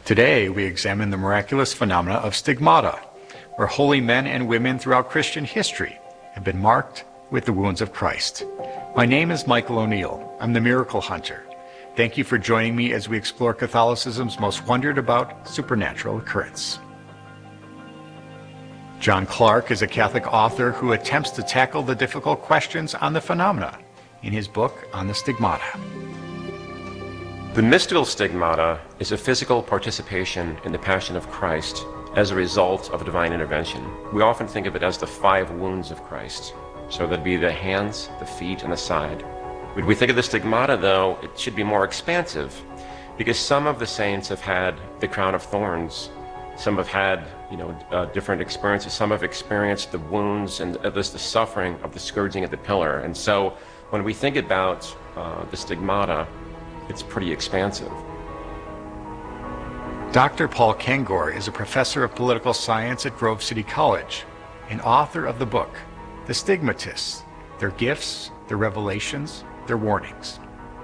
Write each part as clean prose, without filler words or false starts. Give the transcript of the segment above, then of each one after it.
Today, we examine the miraculous phenomena of stigmata, where holy men and women throughout Christian history have been marked with the wounds of Christ. My name is Michael O'Neill. I'm the Miracle Hunter. Thank you for joining me as we explore Catholicism's most wondered about supernatural occurrence. John Clarke is a Catholic author who attempts to tackle the difficult questions on the phenomena in his book on the stigmata. The mystical stigmata is a physical participation in the Passion of Christ as a result of divine intervention. We often think of it as the 5 wounds of Christ. So that'd be the hands, the feet, and the side. When we think of the stigmata, though, it should be more expansive, because some of the saints have had the crown of thorns. Some have had, different experiences. Some have experienced the wounds and the suffering of the scourging at the pillar. And so when we think about the stigmata, it's pretty expansive. Dr. Paul Kengor is a professor of political science at Grove City College and author of the book, The Stigmatists, Their Gifts, Their Revelations, Their Warnings.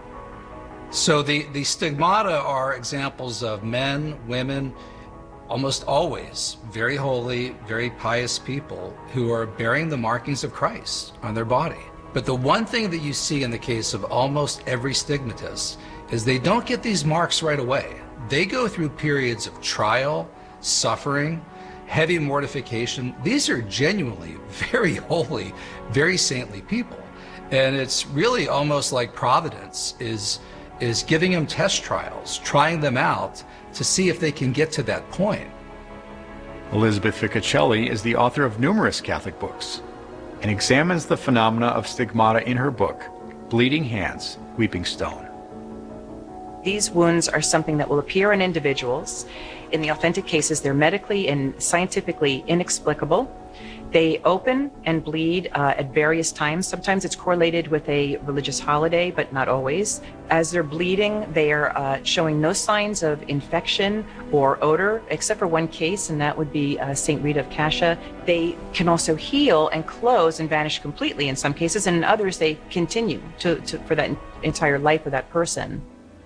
So the stigmata are examples of men, women, almost always very holy, very pious people who are bearing the markings of Christ on their body. But the one thing that you see in the case of almost every stigmatist is they don't get these marks right away. They go through periods of trial, suffering, heavy mortification. These are genuinely very holy, very saintly people. And it's really almost like Providence is giving them test trials, trying them out to see if they can get to that point. Elizabeth Ficcicelli is the author of numerous Catholic books and examines the phenomena of stigmata in her book, Bleeding Hands, Weeping Stone. These wounds are something that will appear in individuals. In the authentic cases, they're medically and scientifically inexplicable. They open and bleed at various times. Sometimes it's correlated with a religious holiday, but not always. As they're bleeding, they are showing no signs of infection or odor, except for one case, and that would be St. Rita of Cascia. They can also heal and close and vanish completely in some cases, and in others they continue for that entire life of that person.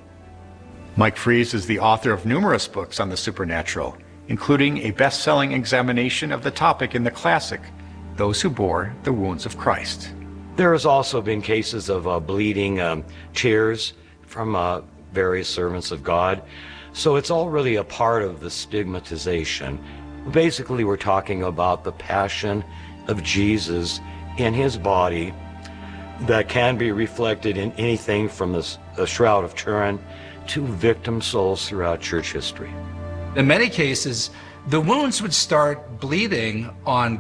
Mike Fries is the author of numerous books on the supernatural, including a best-selling examination of the topic in the classic, Those Who Bore the Wounds of Christ. There has also been cases of bleeding tears from various servants of God. So it's all really a part of the stigmatization. Basically, we're talking about the passion of Jesus in his body that can be reflected in anything from the Shroud of Turin to victim souls throughout church history. In many cases, the wounds would start bleeding on